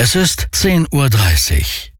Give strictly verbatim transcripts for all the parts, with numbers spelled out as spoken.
Es ist zehn Uhr dreißig.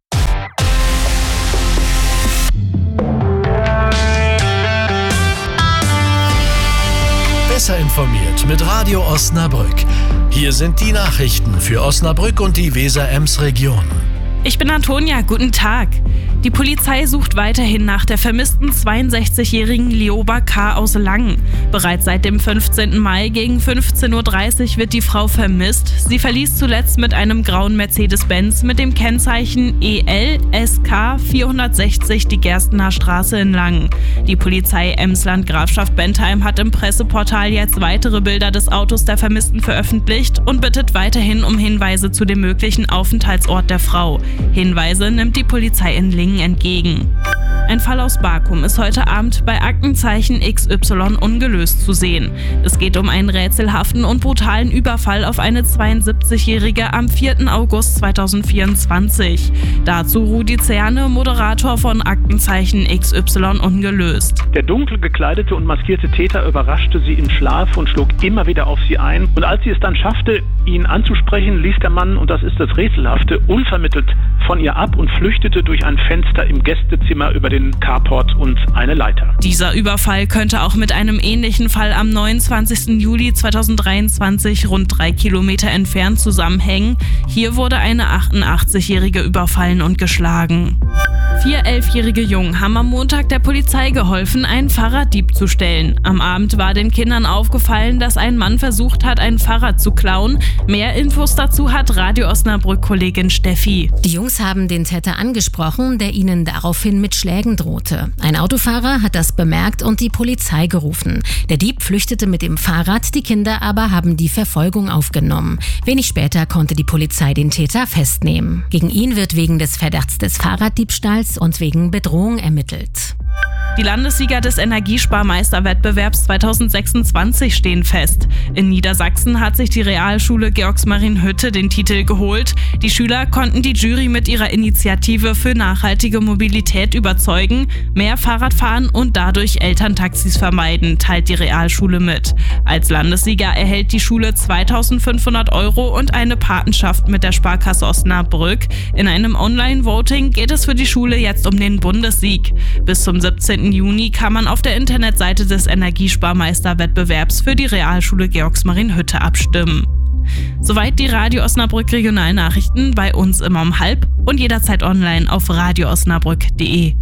Besser informiert mit Radio Osnabrück. Hier sind die Nachrichten für Osnabrück und die Weser-Ems-Region. Ich bin Antonia, guten Tag. Die Polizei sucht weiterhin nach der vermissten zweiundsechzigjährigen Lioba K. aus Langen. Bereits seit dem fünfzehnten Mai gegen fünfzehn Uhr dreißig wird die Frau vermisst. Sie verließ zuletzt mit einem grauen Mercedes-Benz mit dem Kennzeichen E L S K vierhundertsechzig die Gerstener Straße in Langen. Die Polizei Emsland-Grafschaft Bentheim hat im Presseportal jetzt weitere Bilder des Autos der Vermissten veröffentlicht und bittet weiterhin um Hinweise zu dem möglichen Aufenthaltsort der Frau. Hinweise nimmt die Polizei in Lingen entgegen. Ein Fall aus Barkum ist heute Abend bei Aktenzeichen X Y ungelöst zu sehen. Es geht um einen rätselhaften und brutalen Überfall auf eine zweiundsiebzigjährige am vierten August zweitausendvierundzwanzig. Dazu Rudi Zerne, Moderator von Aktenzeichen X Y ungelöst. Der dunkel gekleidete und maskierte Täter überraschte sie im Schlaf und schlug immer wieder auf sie ein. Und als sie es dann schaffte, ihn anzusprechen, ließ der Mann, und das ist das Rätselhafte, unvermittelt von ihr ab und flüchtete durch ein Fenster im Gästezimmer über den Carport und eine Leiter. Dieser Überfall könnte auch mit einem ähnlichen Fall am neunundzwanzigsten Juli zweitausenddreiundzwanzig rund drei Kilometer entfernt zusammenhängen. Hier wurde eine achtundachtzigjährige überfallen und geschlagen. Vier elfjährige Jungen haben am Montag der Polizei geholfen, einen Fahrraddieb zu stellen. Am Abend war den Kindern aufgefallen, dass ein Mann versucht hat, ein Fahrrad zu klauen. Mehr Infos dazu hat Radio Osnabrück-Kollegin Steffi. Die Jungs haben den Täter angesprochen, der ihnen daraufhin mit Schlägen drohte. Ein Autofahrer hat das bemerkt und die Polizei gerufen. Der Dieb flüchtete mit dem Fahrrad, die Kinder aber haben die Verfolgung aufgenommen. Wenig später konnte die Polizei den Täter festnehmen. Gegen ihn wird wegen des Verdachts des Fahrraddiebstahls und wegen Bedrohung ermittelt. Die Landessieger des Energiesparmeisterwettbewerbs zweitausendsechsundzwanzig stehen fest. In Niedersachsen hat sich die Realschule Georgsmarienhütte den Titel geholt. Die Schüler konnten die Jury mit ihrer Initiative für nachhaltige Mobilität überzeugen, mehr Fahrrad fahren und dadurch Elterntaxis vermeiden, teilt die Realschule mit. Als Landessieger erhält die Schule zweitausendfünfhundert Euro und eine Patenschaft mit der Sparkasse Osnabrück. In einem Online-Voting geht es für die Schule jetzt um den Bundessieg. Bis zum siebzehnten Juni kann man auf der Internetseite des Energiesparmeisterwettbewerbs für die Realschule Georgsmarienhütte abstimmen. Soweit die Radio Osnabrück Regionalnachrichten, bei uns immer um halb und jederzeit online auf radio osnabrück punkt de.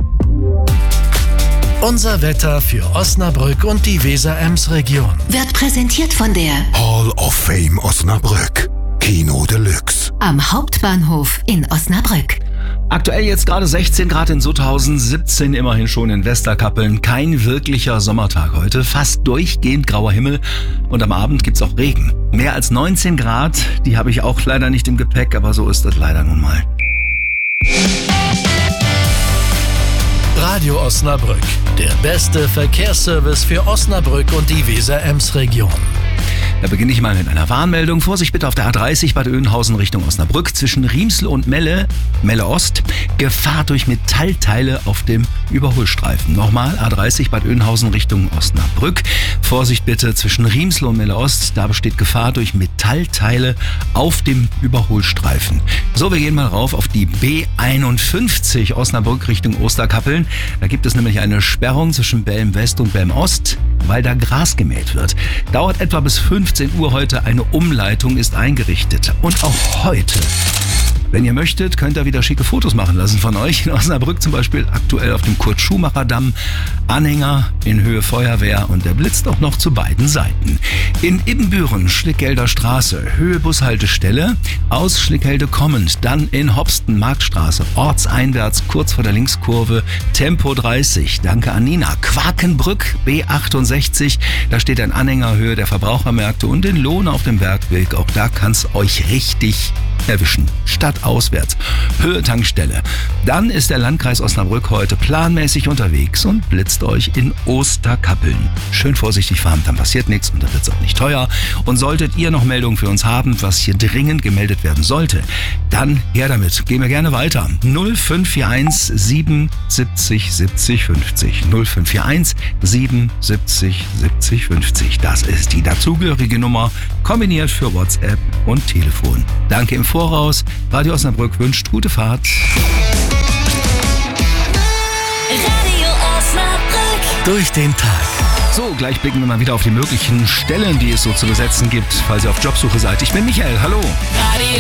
Unser Wetter für Osnabrück und die Weser-Ems-Region Wird präsentiert von der Hall of Fame Osnabrück. Kino Deluxe. Am Hauptbahnhof in Osnabrück. Aktuell jetzt gerade sechzehn Grad in Sutthausen, siebzehn immerhin schon in Westerkappeln. Kein wirklicher Sommertag heute, fast durchgehend grauer Himmel und am Abend gibt's auch Regen. Mehr als neunzehn Grad, die habe ich auch leider nicht im Gepäck, aber so ist das leider nun mal. Radio Osnabrück, der beste Verkehrsservice für Osnabrück und die Weser-Ems-Region. Da beginne ich mal mit einer Warnmeldung. Vorsicht bitte auf der A dreißig Bad Oeynhausen Richtung Osnabrück zwischen Riemsl und Melle, Melle Ost. Gefahr durch Metallteile auf dem Überholstreifen. Nochmal A dreißig Bad Oeynhausen Richtung Osnabrück. Vorsicht bitte zwischen Riemsl und Melle Ost. Da besteht Gefahr durch Metallteile auf dem Überholstreifen. So, wir gehen mal rauf auf die B einundfünfzig Osnabrück Richtung Osterkappeln. Da gibt es nämlich eine Sperrung zwischen Belm West und Belm Ost, weil da Gras gemäht wird. Dauert etwa bis fünfzehn Uhr heute, eine Umleitung ist eingerichtet. Und auch heute, wenn ihr möchtet, könnt ihr wieder schicke Fotos machen lassen von euch. In Osnabrück zum Beispiel aktuell auf dem Kurt-Schumacher-Damm. Anhänger in Höhe Feuerwehr und der blitzt auch noch zu beiden Seiten. In Ibbenbüren, Schlickgelder Straße, Höhe Bushaltestelle. Aus Schlickelde kommend, dann in Hopsten, Marktstraße, ortseinwärts, kurz vor der Linkskurve, Tempo dreißig. Danke an Nina. Quakenbrück, B achtundsechzig. Da steht ein Anhänger Höhe der Verbrauchermärkte und in Lohn auf dem Bergweg. Auch da kann es euch richtig erwischen. Stadtauswärts. Höhe Tankstelle. Dann ist der Landkreis Osnabrück heute planmäßig unterwegs und blitzt euch in Osterkappeln. Schön vorsichtig fahren, dann passiert nichts und dann wird es auch nicht teuer. Und solltet ihr noch Meldungen für uns haben, was hier dringend gemeldet werden sollte, dann her damit. Gehen wir gerne weiter. null fünf vier eins sieben siebzig siebzig fünfzig. null fünf vier eins sieben siebzig siebzig fünfzig. Das ist die dazugehörige Nummer, kombiniert für WhatsApp und Telefon. Danke im Voraus. Radio Osnabrück wünscht gute Fahrt. Radio Osnabrück. Durch den Tag. So, gleich blicken wir mal wieder auf die möglichen Stellen, die es so zu besetzen gibt, falls ihr auf Jobsuche seid. Ich bin Michael, hallo. Radio